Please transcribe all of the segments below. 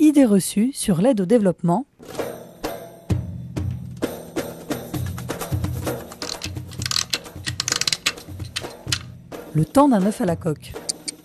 Idées reçues sur l'aide au développement. Le temps d'un œuf à la coque.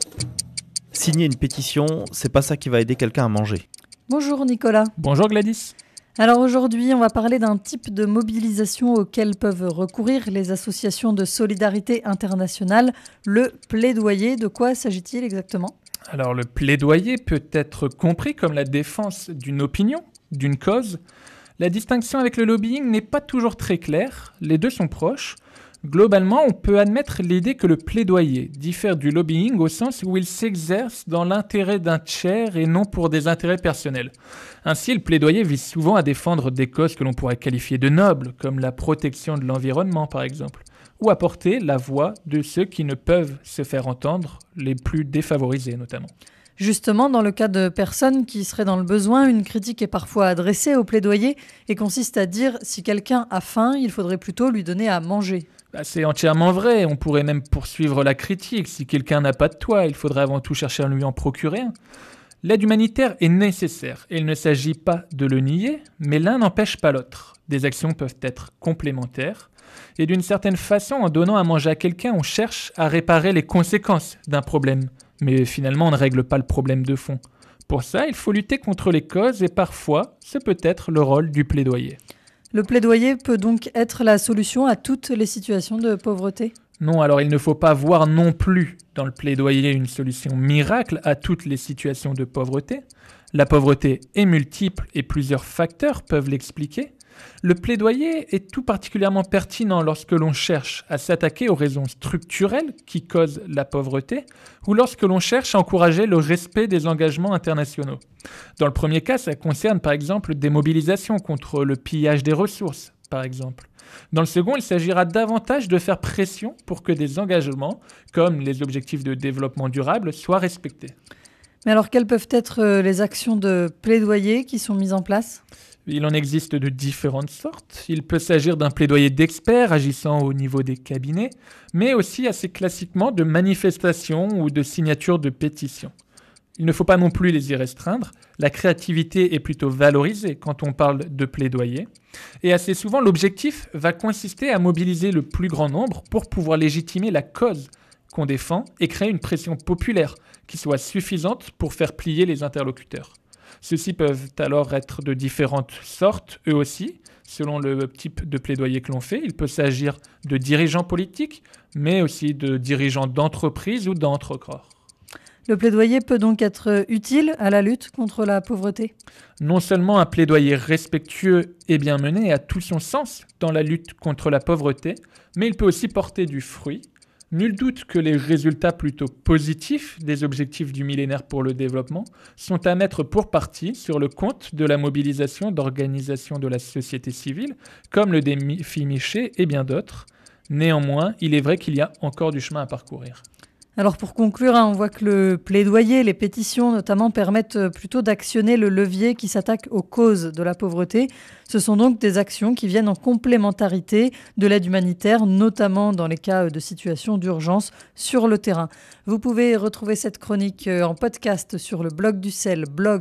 Signer une pétition, c'est pas ça qui va aider quelqu'un à manger. Bonjour Nicolas. Bonjour Gladys. Alors aujourd'hui, on va parler d'un type de mobilisation auquel peuvent recourir les associations de solidarité internationale, le plaidoyer. De quoi s'agit-il exactement ? Alors le plaidoyer peut être compris comme la défense d'une opinion, d'une cause. La distinction avec le lobbying n'est pas toujours très claire, les deux sont proches. Globalement, on peut admettre l'idée que le plaidoyer diffère du lobbying au sens où il s'exerce dans l'intérêt d'un tiers et non pour des intérêts personnels. Ainsi, le plaidoyer vise souvent à défendre des causes que l'on pourrait qualifier de nobles, comme la protection de l'environnement par exemple, ou à porter la voix de ceux qui ne peuvent se faire entendre, les plus défavorisés notamment. Justement, dans le cas de personnes qui seraient dans le besoin, une critique est parfois adressée au plaidoyer et consiste à dire si quelqu'un a faim, il faudrait plutôt lui donner à manger. C'est entièrement vrai, on pourrait même poursuivre la critique. Si quelqu'un n'a pas de toit, il faudrait avant tout chercher à lui en procurer un. L'aide humanitaire est nécessaire et il ne s'agit pas de le nier, mais l'un n'empêche pas l'autre. Des actions peuvent être complémentaires et d'une certaine façon, en donnant à manger à quelqu'un, on cherche à réparer les conséquences d'un problème. Mais finalement, on ne règle pas le problème de fond. Pour ça, il faut lutter contre les causes et parfois, ce peut être le rôle du plaidoyer. Le plaidoyer peut donc être la solution à toutes les situations de pauvreté ? Non, alors il ne faut pas voir non plus dans le plaidoyer une solution miracle à toutes les situations de pauvreté. La pauvreté est multiple et plusieurs facteurs peuvent l'expliquer. Le plaidoyer est tout particulièrement pertinent lorsque l'on cherche à s'attaquer aux raisons structurelles qui causent la pauvreté ou lorsque l'on cherche à encourager le respect des engagements internationaux. Dans le premier cas, ça concerne par exemple des mobilisations contre le pillage des ressources, par exemple. Dans le second, il s'agira davantage de faire pression pour que des engagements, comme les objectifs de développement durable, soient respectés. Mais alors, quelles peuvent être les actions de plaidoyer qui sont mises en place ? Il en existe de différentes sortes. Il peut s'agir d'un plaidoyer d'experts agissant au niveau des cabinets, mais aussi assez classiquement de manifestations ou de signatures de pétitions. Il ne faut pas non plus les y restreindre. La créativité est plutôt valorisée quand on parle de plaidoyer. Et assez souvent, l'objectif va consister à mobiliser le plus grand nombre pour pouvoir légitimer la cause qu'on défend et créer une pression populaire qui soit suffisante pour faire plier les interlocuteurs. Ceux-ci peuvent alors être de différentes sortes, eux aussi, selon le type de plaidoyer que l'on fait. Il peut s'agir de dirigeants politiques, mais aussi de dirigeants d'entreprises ou d'entrecorps. Le plaidoyer peut donc être utile à la lutte contre la pauvreté ? Non seulement un plaidoyer respectueux et bien mené a tout son sens dans la lutte contre la pauvreté, mais il peut aussi porter du fruit. Nul doute que les résultats plutôt positifs des objectifs du millénaire pour le développement sont à mettre pour partie sur le compte de la mobilisation d'organisations de la société civile, comme le défi Miché et bien d'autres. Néanmoins, il est vrai qu'il y a encore du chemin à parcourir. Alors pour conclure, on voit que le plaidoyer, les pétitions notamment, permettent plutôt d'actionner le levier qui s'attaque aux causes de la pauvreté. Ce sont donc des actions qui viennent en complémentarité de l'aide humanitaire, notamment dans les cas de situations d'urgence sur le terrain. Vous pouvez retrouver cette chronique en podcast sur le blog du Sel,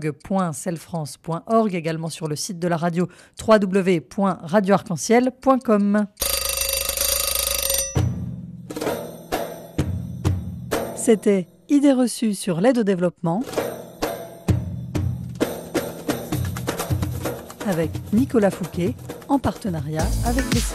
blog.selfrance.org, également sur le site de la radio www.radioarc-en-ciel.com. C'était Idées reçues sur l'aide au développement avec Nicolas Fouquet en partenariat avec les